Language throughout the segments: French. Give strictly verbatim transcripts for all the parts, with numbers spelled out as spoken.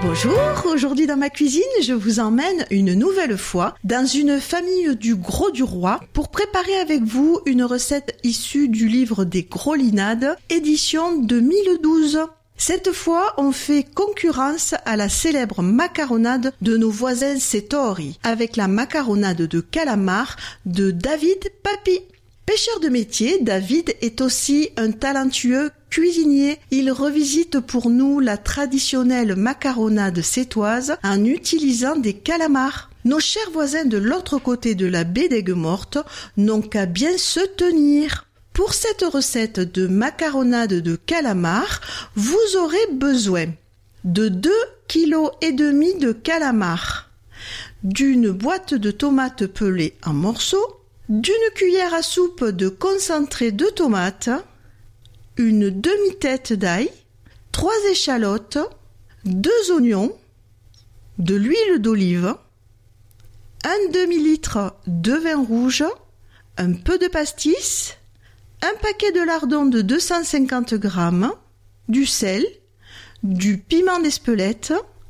Bonjour, aujourd'hui dans ma cuisine, je vous emmène une nouvelle fois dans une famille du Gros du Roi pour préparer avec vous une recette issue du livre des Grolinades, édition deux mille douze. Cette fois, on fait concurrence à la célèbre macaronade de nos voisins Settori, avec la macaronade de calamar de David Papy. Pêcheur de métier, David est aussi un talentueux cuisinier. Il revisite pour nous la traditionnelle macaronade sétoise en utilisant des calamars. Nos chers voisins de l'autre côté de la baie d'Aigues-Mortes n'ont qu'à bien se tenir. Pour cette recette de macaronade de calamar, vous aurez besoin de deux kilos et demi de calamar, d'une boîte de tomates pelées en morceaux, d'une cuillère à soupe de concentré de tomates, une demi-tête d'ail, trois échalotes, deux oignons, de l'huile d'olive, un demi-litre de vin rouge, un peu de pastis, un paquet de lardons de deux cent cinquante grammes, du sel, du piment d'Espelette,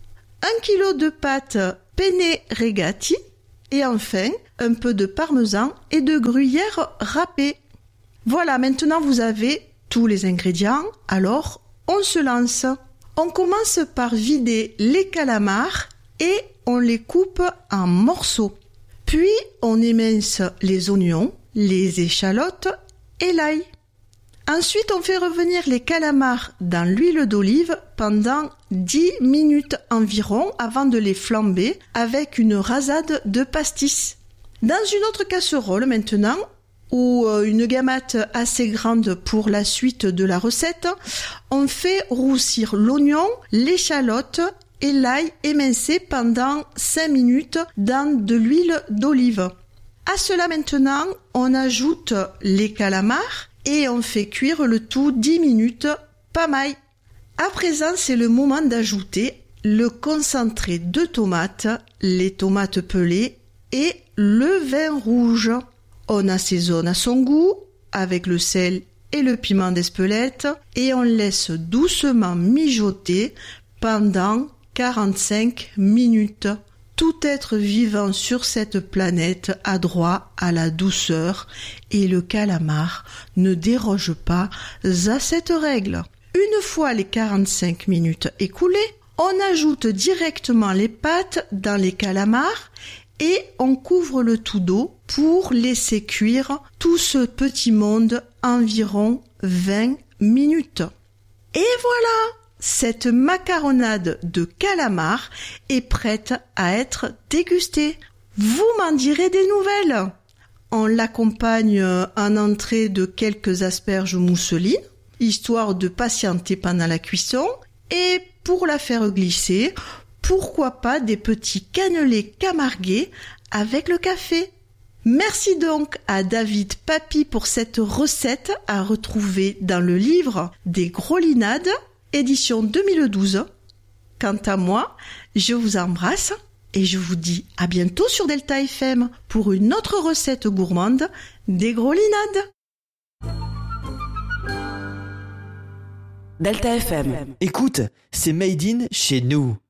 un kilo de pâte penne rigati et enfin un peu de parmesan et de gruyère râpée. Voilà, maintenant vous avez tous les ingrédients, alors on se lance. On commence par vider les calamars et on les coupe en morceaux. Puis on émince les oignons, les échalotes et l'ail. Ensuite, on fait revenir les calamars dans l'huile d'olive pendant dix minutes environ avant de les flamber avec une rasade de pastis. Dans une autre casserole maintenant, ou une gamate assez grande pour la suite de la recette, on fait roussir l'oignon, l'échalote et l'ail émincé pendant cinq minutes dans de l'huile d'olive. À cela maintenant, on ajoute les calamars et on fait cuire le tout dix minutes, pas maille. À présent, c'est le moment d'ajouter le concentré de tomates, les tomates pelées et le vin rouge. On assaisonne à son goût avec le sel et le piment d'Espelette et on laisse doucement mijoter pendant quarante-cinq minutes. Tout être vivant sur cette planète a droit à la douceur et le calamar ne déroge pas à cette règle. Une fois les quarante-cinq minutes écoulées, on ajoute directement les pâtes dans les calamars et on couvre le tout d'eau pour laisser cuire tout ce petit monde environ vingt minutes. Et voilà! Cette macaronade de calamar est prête à être dégustée. Vous m'en direz des nouvelles. On l'accompagne en entrée de quelques asperges mousselines, histoire de patienter pendant la cuisson. Et pour la faire glisser, pourquoi pas des petits cannelés camarguais avec le café. Merci donc à David Papy pour cette recette à retrouver dans le livre des Grolinades, édition deux mille douze. Quant à moi, je vous embrasse et je vous dis à bientôt sur Delta F M pour une autre recette gourmande des Grolinades. Delta F M. Écoute, c'est Made in chez nous.